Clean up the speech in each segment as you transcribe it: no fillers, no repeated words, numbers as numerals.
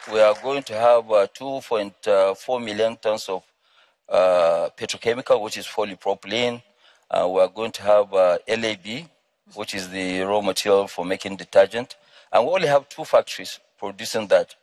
we are going to have 2.4 million tons of petrochemical, which is polypropylene. We are going to have LAB, which is the raw material for making detergent. And we only have 2 factories producing that.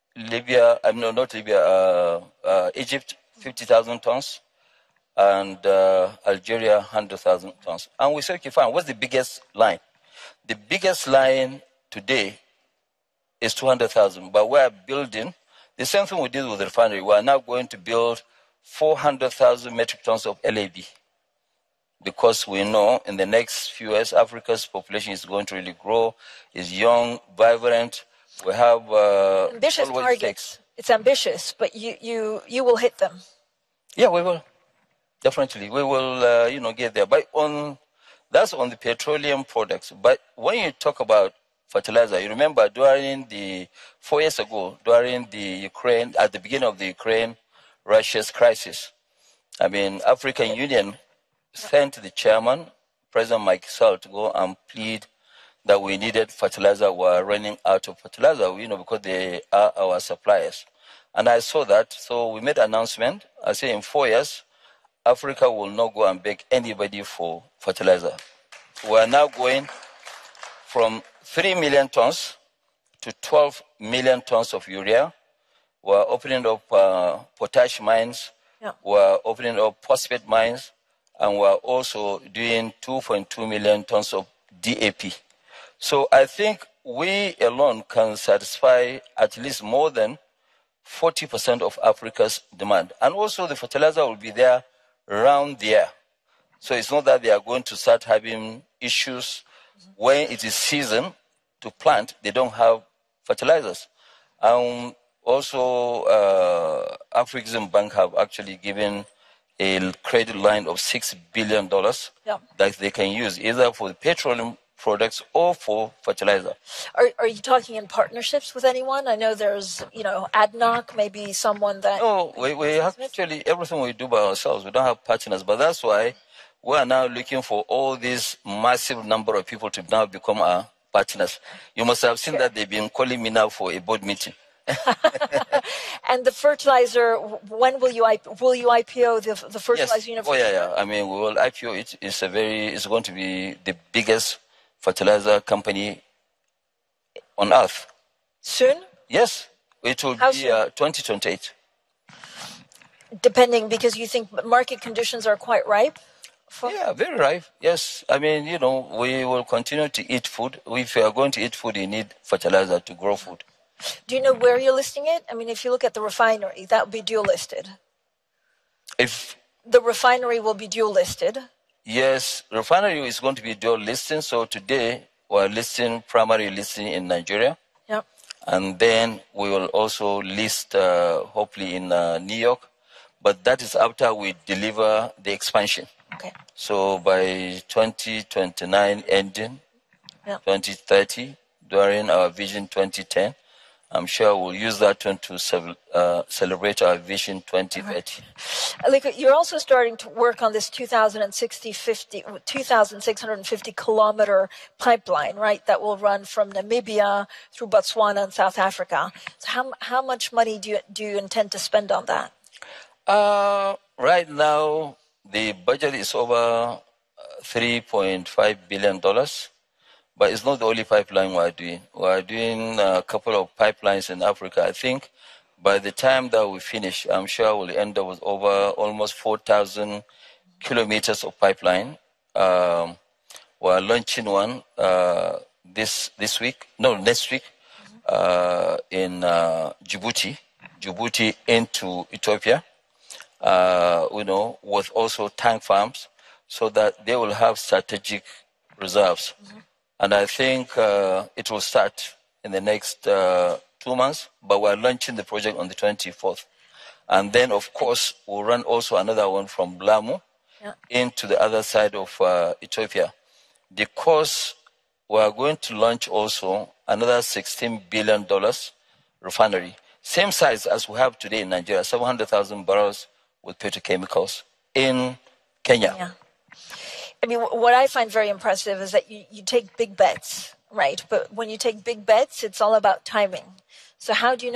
Egypt, 50,000 tons, and Algeria, 100,000 tons. And we said, okay, fine, what's the biggest line? The biggest line today is 200,000, but we're building the same thing we did with the refinery. We are now going to build 400,000 metric tons of LAB, because we know in the next few years, Africa's population is going to really grow, is young, vibrant. We have ambitious targets. It's ambitious, but you will hit them. Yeah, we will. Definitely. We will, get there. But that's on the petroleum products. But when you talk about fertilizer, you remember during 4 years ago, during at the beginning of the Ukraine-Russia's crisis, African Union sent the chairman, President Macky Sall, to go and plead that we needed fertilizer. We are running out of fertilizer, because they are our suppliers. And I saw that, so we made an announcement. I say in 4 years, Africa will not go and beg anybody for fertilizer. We are now going from 3 million tons to 12 million tons of urea. We are opening up potash mines. Yeah. We are opening up phosphate mines. And we are also doing 2.2 million tons of DAP. So I think we alone can satisfy at least more than 40% of Africa's demand. And also the fertilizer will be there around the year. So it's not that they are going to start having issues when it is season to plant, they don't have fertilizers. Also, Afrexim Bank have actually given a credit line of $6 billion that they can use either for the petroleum products or for fertilizer. Are you talking in partnerships with anyone? I know there's, ADNOC, maybe someone that... No, we actually, everything we do by ourselves. We don't have partners, but that's why we are now looking for all these massive number of people to now become our partners. You must have seen that they've been calling me now for a board meeting. And the fertilizer, when will you IPO the fertilizer unit? Oh, yeah. We will IPO it. It's going to be the biggest fertilizer company on earth. Soon? Yes. It will be 2028. Depending, because you think market conditions are quite ripe? Yeah, very ripe. Yes. We will continue to eat food. If you are going to eat food, you need fertilizer to grow food. Do you know where you're listing it? If you look at the refinery, that will be dual listed. If the refinery will be dual listed? Yes, refinery is going to be dual listing. So today we're primary listing in Nigeria. Yep. And then we will also list hopefully in New York. But that is after we deliver the expansion. Okay. So by 2029 ending, 2030, during our Vision 2010, I'm sure we'll use that one to celebrate our Vision 2030. Aliko, you're also starting to work on this 2,650 kilometer pipeline, right? That will run from Namibia through Botswana and South Africa. So how much money do you intend to spend on that? Right now, the budget is over $3.5 billion. But it's not the only pipeline we're doing. We're doing a couple of pipelines in Africa. I think by the time that we finish, I'm sure we'll end up with over almost 4,000 kilometers of pipeline. We're launching one next week, in Djibouti into Ethiopia, with also tank farms, so that they will have strategic reserves. Mm-hmm. And I think it will start in the next 2 months, but we're launching the project on the 24th. And then, of course, we'll run also another one from Lamu into the other side of Ethiopia, because we're going to launch also another $16 billion refinery, same size as we have today in Nigeria, 700,000 barrels with petrochemicals in Kenya. Yeah. What I find very impressive is that you take big bets, right? But when you take big bets, it's all about timing. So how do you know